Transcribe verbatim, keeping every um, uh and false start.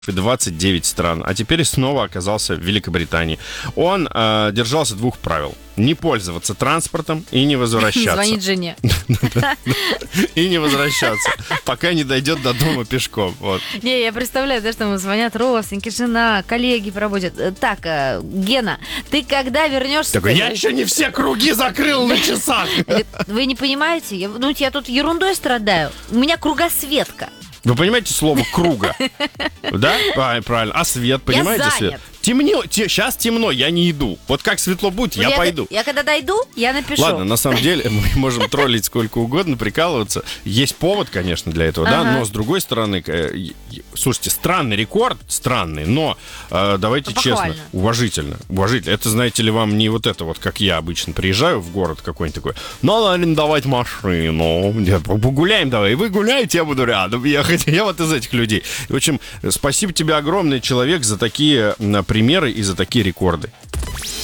и двадцать девять стран, а теперь снова оказался в Великобритании. Он э, держался двух правил. Не пользоваться транспортом и не возвращаться. Звонить жене. И не возвращаться, пока не дойдет до дома пешком. Вот. Не, я представляю, да, что ему звонят родственники, жена, коллеги по работе. Так, э, Гена, ты когда вернешься? Такой, я еще не все круги закрыл на часах. Вы не понимаете? Я, ну, я тут ерундой страдаю. У меня кругосветка. Вы понимаете слово «круга»? Да? А, правильно. А свет, понимаете? Я Свет? занят. Темнё, те, сейчас темно, я не иду. Вот как светло будет, я, я пойду. Я когда дойду, я напишу. Ладно, на самом деле мы можем троллить сколько угодно, прикалываться. Есть повод, конечно, для этого, ага. да, но с другой стороны, э, слушайте, странный рекорд, странный, но э, давайте ну, честно, похвально. уважительно, уважительно. Это, знаете ли, вам не вот это вот, как я обычно приезжаю в город какой-нибудь такой, надо арендовать машину, погуляем давай, и вы гуляете, я буду рядом ехать. Я вот из этих людей. В общем, спасибо тебе огромное, человек, за такие примеры и за такие рекорды.